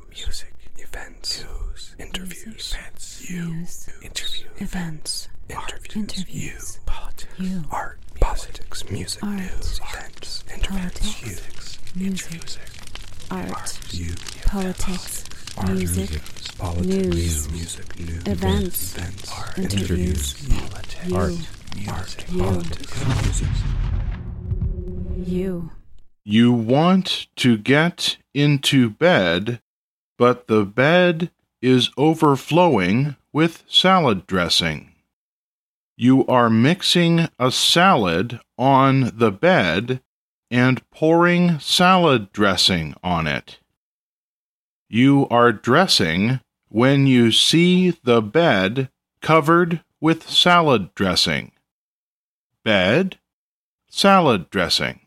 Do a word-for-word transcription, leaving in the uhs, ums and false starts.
music, events, news, interviews, events, you, news, interview, events, interviews, interviews, you, politics, you, art, politics, music, art, news, events, interviews, politics, you, music, art, you, politics, art, music, politics, news, music, news, events, events, art, interviews, politics, you, art, music, you, politics, music. you. You want to get into bed, but the bed is overflowing with salad dressing. You are mixing a salad on the bed and pouring salad dressing on it. You are dressing when you see the bed covered with salad dressing. Bed, salad dressing.